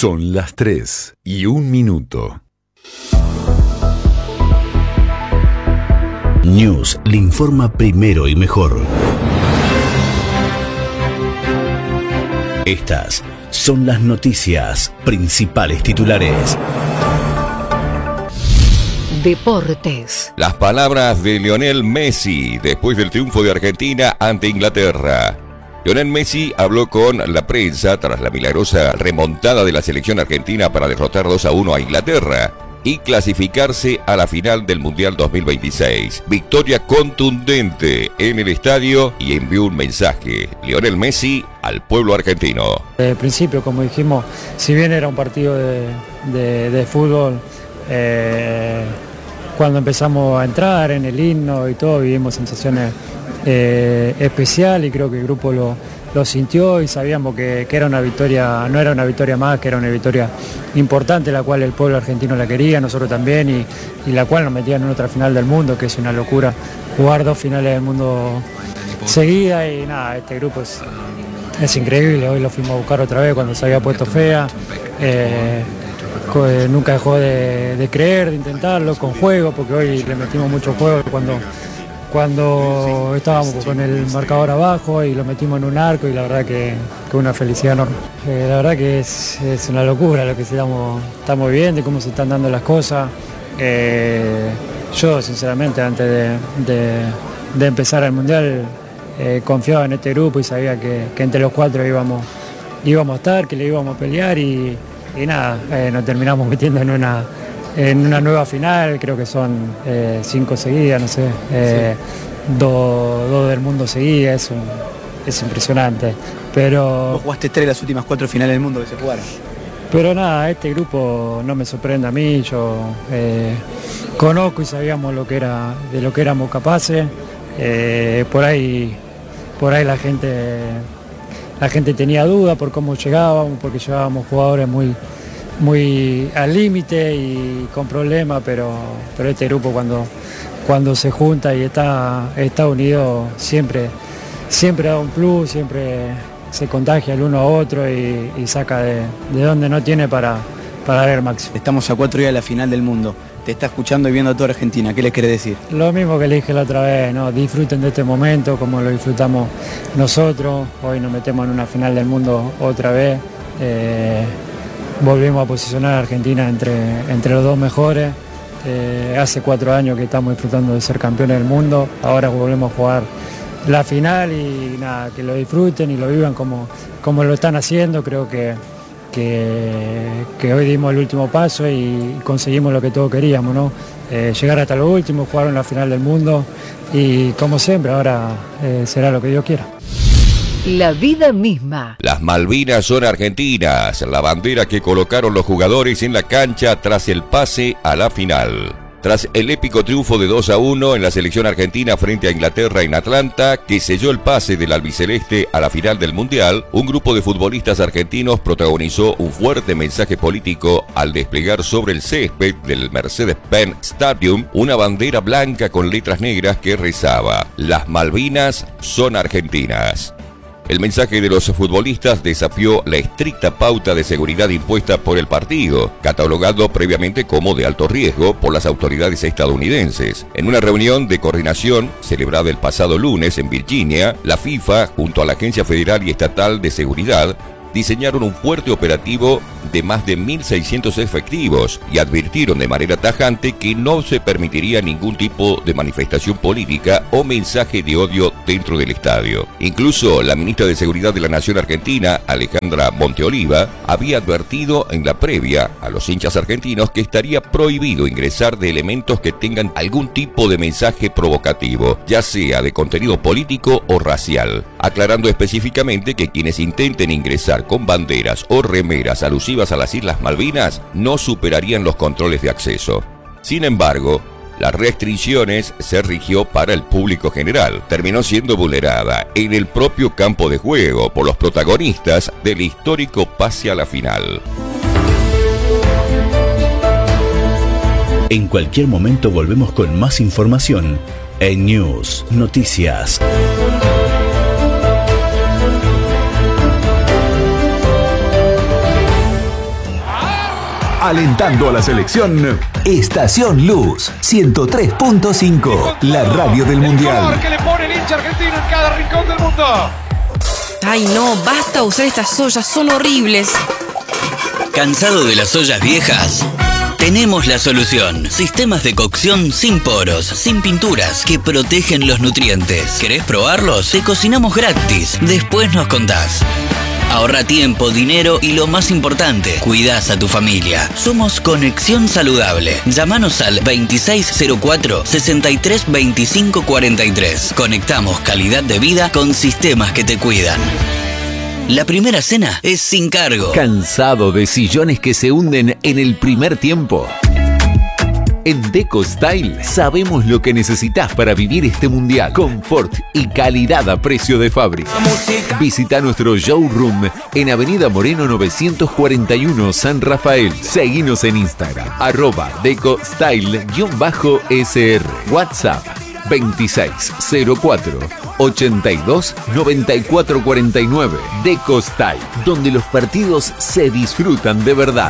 Son las 3:01. News le informa primero y mejor. Estas son las noticias, principales titulares. Deportes. Las palabras de Lionel Messi después del triunfo de Argentina ante Inglaterra. Lionel Messi habló con la prensa tras la milagrosa remontada de la selección argentina para derrotar 2-1 a Inglaterra y clasificarse a la final del Mundial 2026. Victoria contundente en el estadio y envió un mensaje. Lionel Messi al pueblo argentino. Al principio, como dijimos, si bien era un partido de fútbol, cuando empezamos a entrar en el himno y todo, vivimos sensaciones especiales y creo que el grupo lo sintió y sabíamos que era una victoria, no era una victoria más, que era una victoria importante, la cual el pueblo argentino la quería, nosotros también, y la cual nos metían en otra final del mundo, que es una locura jugar 2 finales del mundo seguidas y nada, este grupo es increíble. Hoy lo fuimos a buscar otra vez cuando se había puesto fea. Nunca dejó de creer, de intentarlo con juego, porque hoy le metimos mucho juego cuando estábamos con el marcador abajo y lo metimos en un arco y la verdad que una felicidad enorme. La verdad que es una locura lo que estamos viendo y cómo se están dando las cosas. Yo sinceramente antes de empezar el Mundial confiaba en este grupo y sabía que entre los 4 íbamos a estar, que le íbamos a pelear y nada, nos terminamos metiendo en una nueva final, creo que son 5 seguidas, no sé, 2 del mundo seguidas, es impresionante. Pero vos jugaste 3 de las últimas 4 finales del mundo que se jugaron. Pero nada, este grupo no me sorprende a mí, yo conozco y sabíamos de lo que éramos capaces. Por ahí la gente tenía duda por cómo llegábamos, porque llevábamos jugadores muy al límite y con problemas, pero este grupo cuando se junta y está unido siempre da un plus, siempre se contagia el uno a otro y saca de donde no tiene para dar el máximo. Estamos a 4 días de la final del mundo. Te está escuchando y viendo toda Argentina. ¿Qué les querés decir? Lo mismo que le dije la otra vez, ¿no? Disfruten de este momento como lo disfrutamos nosotros. Hoy nos metemos en una final del mundo otra vez. Volvemos a posicionar a Argentina entre los 2 mejores. Hace 4 años que estamos disfrutando de ser campeones del mundo. Ahora volvemos a jugar la final y nada, que lo disfruten y lo vivan como lo están haciendo. Creo que hoy dimos el último paso y conseguimos lo que todos queríamos, ¿no? Llegar hasta lo último, jugar en la final del mundo y como siempre, ahora será lo que Dios quiera. La vida misma. Las Malvinas son argentinas, la bandera que colocaron los jugadores en la cancha tras el pase a la final. Tras el épico triunfo de 2-1 en la selección argentina frente a Inglaterra en Atlanta, que selló el pase del albiceleste a la final del Mundial, un grupo de futbolistas argentinos protagonizó un fuerte mensaje político al desplegar sobre el césped del Mercedes-Benz Stadium una bandera blanca con letras negras que rezaba: "Las Malvinas son argentinas". El mensaje de los futbolistas desafió la estricta pauta de seguridad impuesta por el partido, catalogado previamente como de alto riesgo por las autoridades estadounidenses. En una reunión de coordinación celebrada el pasado lunes en Virginia, la FIFA, junto a la Agencia Federal y Estatal de Seguridad, diseñaron un fuerte operativo de más de 1.600 efectivos y advirtieron de manera tajante que no se permitiría ningún tipo de manifestación política o mensaje de odio dentro del estadio. Incluso la ministra de Seguridad de la Nación Argentina, Alejandra Monteoliva, había advertido en la previa a los hinchas argentinos que estaría prohibido ingresar de elementos que tengan algún tipo de mensaje provocativo, ya sea de contenido político o racial, aclarando específicamente que quienes intenten ingresar con banderas o remeras alusivas a las Islas Malvinas no superarían los controles de acceso. Sin embargo, las restricciones se rigió para el público general. Terminó siendo vulnerada en el propio campo de juego por los protagonistas del histórico pase a la final. En cualquier momento volvemos con más información en News Noticias. alentando a la selección. Estación Luz 103.5, la radio del Mundial. Que le pone el hincha argentino en cada rincón del mundo. Ay, no, basta usar estas ollas, son horribles. ¿Cansado de las ollas viejas? Tenemos la solución. Sistemas de cocción sin poros, sin pinturas, que protegen los nutrientes. ¿Querés probarlos? Te cocinamos gratis. Después nos contás. Ahorra tiempo, dinero y lo más importante, cuidás a tu familia. Somos Conexión Saludable. Llámanos al 2604-632543. Conectamos calidad de vida con sistemas que te cuidan. La primera cena es sin cargo. ¿Cansado de sillones que se hunden en el primer tiempo? En Deco Style sabemos lo que necesitas para vivir este mundial. Confort y calidad a precio de fábrica. Visita nuestro showroom en Avenida Moreno 941 San Rafael. Seguinos en Instagram, @DecoStyle_SR. WhatsApp 2604-829449. Deco Style, donde los partidos se disfrutan de verdad.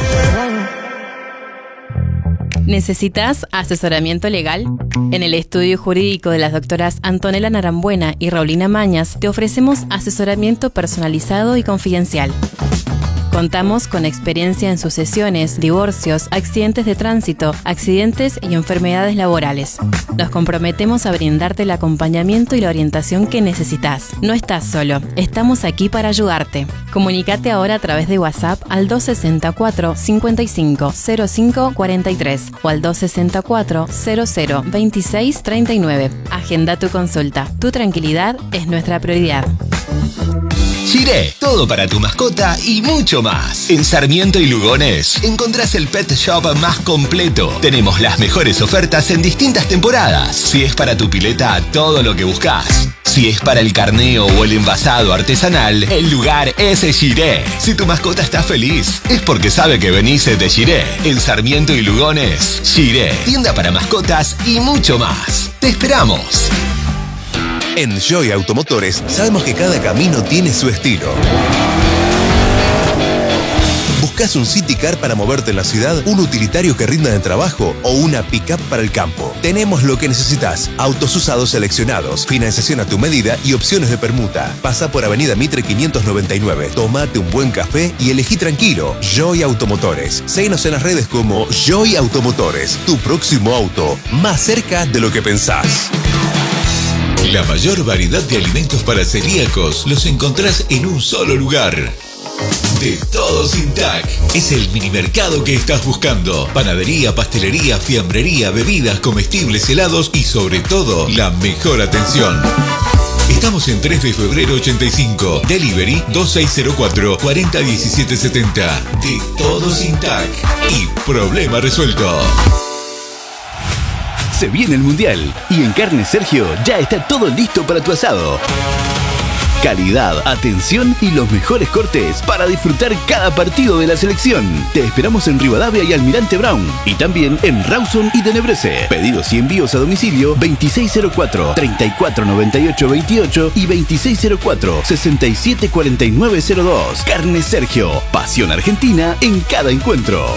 ¿Necesitas asesoramiento legal? En el estudio jurídico de las doctoras Antonella Narambuena y Raulina Mañas te ofrecemos asesoramiento personalizado y confidencial. Contamos con experiencia en sucesiones, divorcios, accidentes de tránsito, accidentes y enfermedades laborales. Nos comprometemos a brindarte el acompañamiento y la orientación que necesitas. No estás solo, estamos aquí para ayudarte. Comunícate ahora a través de WhatsApp al 264-550543 o al 264-002639. Agenda tu consulta. Tu tranquilidad es nuestra prioridad. Shiré, todo para tu mascota y mucho más. En Sarmiento y Lugones encontrás el pet shop más completo. Tenemos las mejores ofertas en distintas temporadas. Si es para tu pileta, todo lo que buscas. Si es para el carneo o el envasado artesanal, el lugar es Shiré. Si tu mascota está feliz, es porque sabe que venís de Shiré. En Sarmiento y Lugones, Shiré, tienda para mascotas y mucho más. ¡Te esperamos! En Joy Automotores sabemos que cada camino tiene su estilo. ¿Buscas un City Car para moverte en la ciudad, un utilitario que rinda en trabajo o una pick-up para el campo? Tenemos lo que necesitas. Autos usados seleccionados, financiación a tu medida y opciones de permuta. Pasa por Avenida Mitre 599, tomate un buen café y elegí tranquilo. Joy Automotores. Síguenos en las redes como Joy Automotores. Tu próximo auto, más cerca de lo que pensás. La mayor variedad de alimentos para celíacos los encontrás en un solo lugar. De Todo Sin TAC. Es el minimercado que estás buscando. Panadería, pastelería, fiambrería, bebidas, comestibles, helados y sobre todo, la mejor atención. Estamos en 3 de febrero 85. Delivery 2604-401770. De Todo Sin TAC. Y problema resuelto. Se viene el Mundial y en Carnes Sergio ya está todo listo para tu asado. Calidad, atención y los mejores cortes para disfrutar cada partido de la selección. Te esperamos en Rivadavia y Almirante Brown y también en Rawson y Tenebrese. Pedidos y envíos a domicilio 2604-349828 y 2604-674902. Carnes Sergio, pasión argentina en cada encuentro.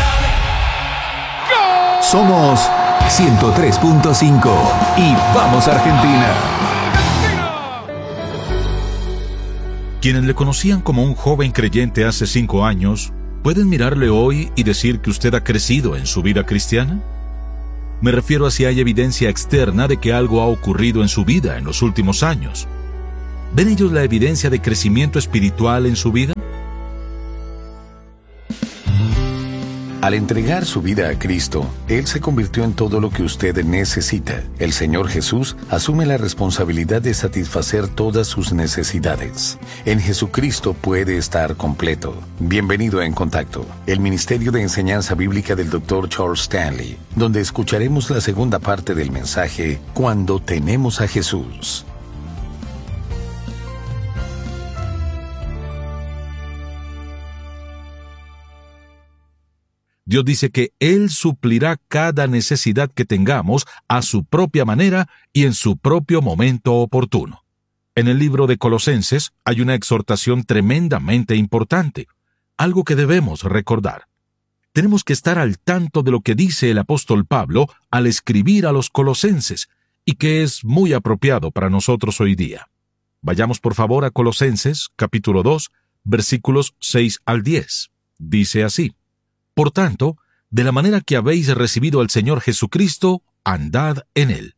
Somos 103.5 y vamos Argentina. Quienes le conocían como un joven creyente hace 5 años, ¿pueden mirarle hoy y decir que usted ha crecido en su vida cristiana? Me refiero a si hay evidencia externa de que algo ha ocurrido en su vida en los últimos años. ¿Ven ellos la evidencia de crecimiento espiritual en su vida? Al entregar su vida a Cristo, Él se convirtió en todo lo que usted necesita. El Señor Jesús asume la responsabilidad de satisfacer todas sus necesidades. En Jesucristo puede estar completo. Bienvenido a En Contacto, el Ministerio de Enseñanza Bíblica del Dr. Charles Stanley, donde escucharemos la segunda parte del mensaje, Cuando tenemos a Jesús. Dios dice que Él suplirá cada necesidad que tengamos a su propia manera y en su propio momento oportuno. En el libro de Colosenses hay una exhortación tremendamente importante, algo que debemos recordar. tenemos que estar al tanto de lo que dice el apóstol Pablo al escribir a los colosenses, y que es muy apropiado para nosotros hoy día. Vayamos por favor a Colosenses, capítulo 2, versículos 6 al 10. Dice así: Por tanto, de la manera que habéis recibido al Señor Jesucristo, andad en Él,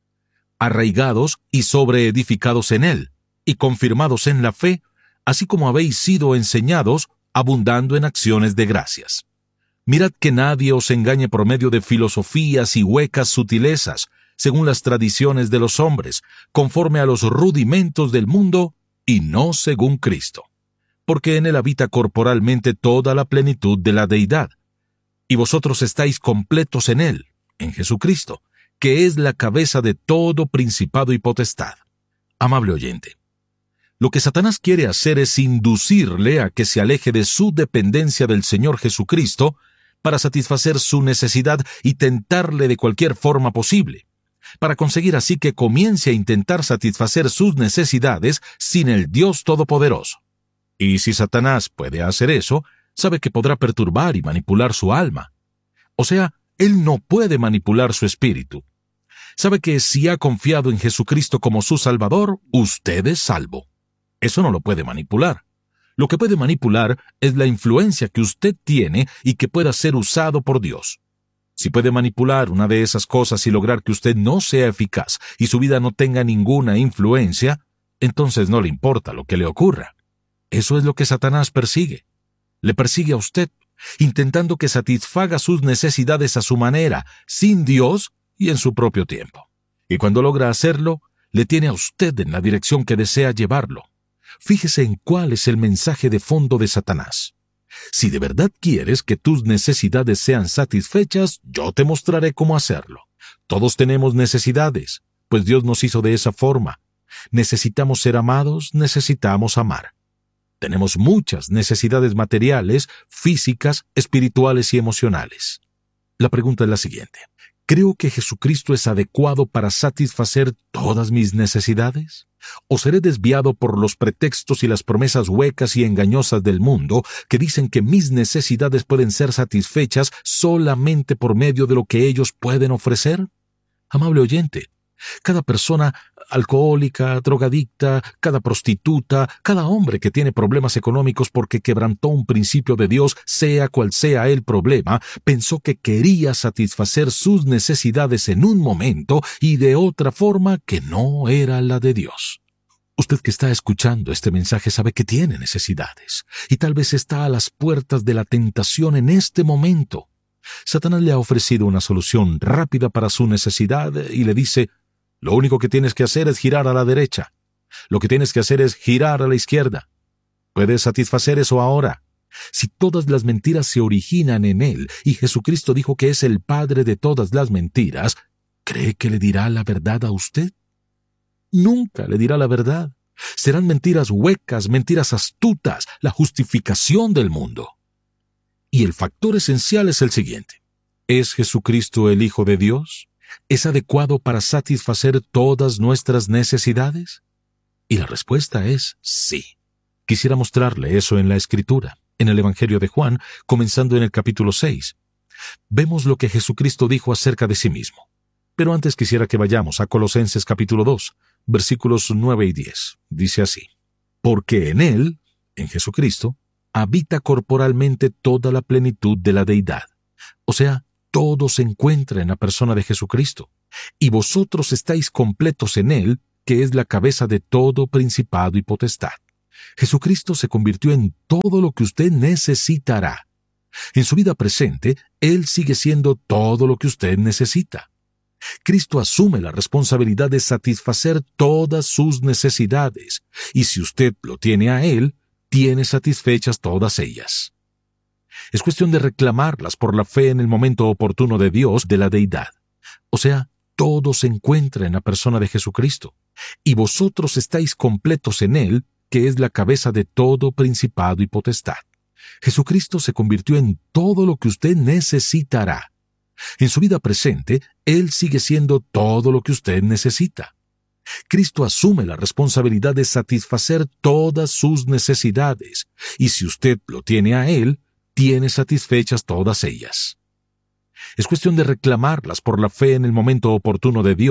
arraigados y sobreedificados en Él, y confirmados en la fe, así como habéis sido enseñados, abundando en acciones de gracias. Mirad que nadie os engañe por medio de filosofías y huecas sutilezas, según las tradiciones de los hombres, conforme a los rudimentos del mundo, y no según Cristo. Porque en Él habita corporalmente toda la plenitud de la deidad. Y vosotros estáis completos en Él, en Jesucristo, que es la cabeza de todo principado y potestad. Amable oyente, lo que Satanás quiere hacer es inducirle a que se aleje de su dependencia del Señor Jesucristo para satisfacer su necesidad y tentarle de cualquier forma posible, para conseguir así que comience a intentar satisfacer sus necesidades sin el Dios Todopoderoso. Y si Satanás puede hacer eso, sabe que podrá perturbar y manipular su alma. O sea, él no puede manipular su espíritu. Sabe que si ha confiado en Jesucristo como su Salvador, usted es salvo. Eso no lo puede manipular. Lo que puede manipular es la influencia que usted tiene y que pueda ser usado por Dios. Si puede manipular una de esas cosas y lograr que usted no sea eficaz y su vida no tenga ninguna influencia, entonces no le importa lo que le ocurra. Eso es lo que Satanás persigue. Le persigue a usted, intentando que satisfaga sus necesidades a su manera, sin Dios y en su propio tiempo. Y cuando logra hacerlo, le tiene a usted en la dirección que desea llevarlo. Fíjese en cuál es el mensaje de fondo de Satanás. Si de verdad quieres que tus necesidades sean satisfechas, yo te mostraré cómo hacerlo. Todos tenemos necesidades, pues Dios nos hizo de esa forma. Necesitamos ser amados, necesitamos amar. Tenemos muchas necesidades materiales, físicas, espirituales y emocionales. La pregunta es la siguiente: ¿creo que Jesucristo es adecuado para satisfacer todas mis necesidades? ¿O seré desviado por los pretextos y las promesas huecas y engañosas del mundo que dicen que mis necesidades pueden ser satisfechas solamente por medio de lo que ellos pueden ofrecer? Amable oyente, cada persona alcohólica, drogadicta, cada prostituta, cada hombre que tiene problemas económicos porque quebrantó un principio de Dios, sea cual sea el problema, pensó que quería satisfacer sus necesidades en un momento y de otra forma que no era la de Dios. Usted que está escuchando este mensaje sabe que tiene necesidades y tal vez está a las puertas de la tentación en este momento. Satanás le ha ofrecido una solución rápida para su necesidad y le dice: lo único que tienes que hacer es girar a la derecha. Lo que tienes que hacer es girar a la izquierda. Puedes satisfacer eso ahora. Si todas las mentiras se originan en Él y Jesucristo dijo que es el padre de todas las mentiras, ¿cree que le dirá la verdad a usted? Nunca le dirá la verdad. Serán mentiras huecas, mentiras astutas, la justificación del mundo. Y el factor esencial es el siguiente: ¿es Jesucristo el Hijo de Dios? ¿Es adecuado para satisfacer todas nuestras necesidades? Y la respuesta es sí. Quisiera mostrarle eso en la Escritura, en el Evangelio de Juan, comenzando en el capítulo 6. Vemos lo que Jesucristo dijo acerca de sí mismo. Pero antes quisiera que vayamos a Colosenses capítulo 2, versículos 9 y 10. Dice así: porque en Él, en Jesucristo, habita corporalmente toda la plenitud de la deidad. O sea, todo se encuentra en la persona de Jesucristo, y vosotros estáis completos en Él, que es la cabeza de todo principado y potestad. Jesucristo se convirtió en todo lo que usted necesitará. En su vida presente, Él sigue siendo todo lo que usted necesita. Cristo asume la responsabilidad de satisfacer todas sus necesidades, y si usted lo tiene a Él, tiene satisfechas todas ellas. Es cuestión de reclamarlas por la fe en el momento oportuno de Dios, de la deidad. O sea, todo se encuentra en la persona de Jesucristo, y vosotros estáis completos en Él, que es la cabeza de todo principado y potestad. Jesucristo se convirtió en todo lo que usted necesitará. En su vida presente, Él sigue siendo todo lo que usted necesita. Cristo asume la responsabilidad de satisfacer todas sus necesidades, y si usted lo tiene a Él, tiene satisfechas todas ellas. Es cuestión de reclamarlas por la fe en el momento oportuno de Dios.